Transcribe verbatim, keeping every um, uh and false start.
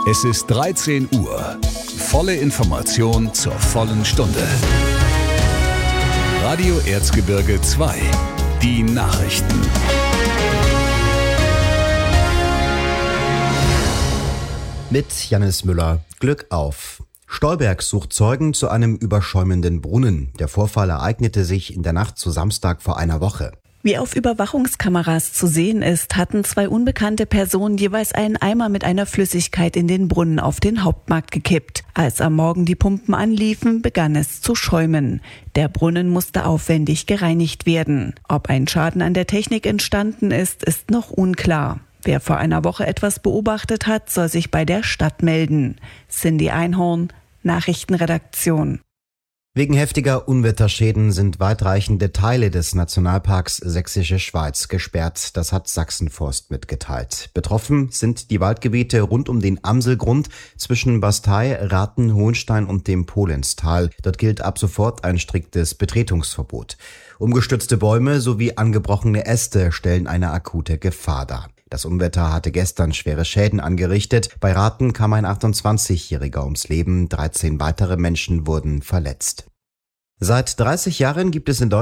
Es ist dreizehn Uhr. Volle Information zur vollen Stunde. Radio Erzgebirge zwei. Die Nachrichten. Mit Jannis Müller. Glück auf. Stolberg sucht Zeugen zu einem überschäumenden Brunnen. Der Vorfall ereignete sich in der Nacht zu Samstag vor einer Woche. Wie auf Überwachungskameras zu sehen ist, hatten zwei unbekannte Personen jeweils einen Eimer mit einer Flüssigkeit in den Brunnen auf den Hauptmarkt gekippt. Als am Morgen die Pumpen anliefen, begann es zu schäumen. Der Brunnen musste aufwendig gereinigt werden. Ob ein Schaden an der Technik entstanden ist, ist noch unklar. Wer vor einer Woche etwas beobachtet hat, soll sich bei der Stadt melden. Cindy Einhorn, Nachrichtenredaktion. Wegen heftiger Unwetterschäden sind weitreichende Teile des Nationalparks Sächsische Schweiz gesperrt. Das hat Sachsenforst mitgeteilt. Betroffen sind die Waldgebiete rund um den Amselgrund zwischen Bastei, Rathen, Hohenstein und dem Polenztal. Dort gilt ab sofort ein striktes Betretungsverbot. Umgestürzte Bäume sowie angebrochene Äste stellen eine akute Gefahr dar. Das Unwetter hatte gestern schwere Schäden angerichtet. Bei Rathen kam ein achtundzwanzigjähriger ums Leben. dreizehn weitere Menschen wurden verletzt. Seit dreißig Jahren gibt es in Deutschland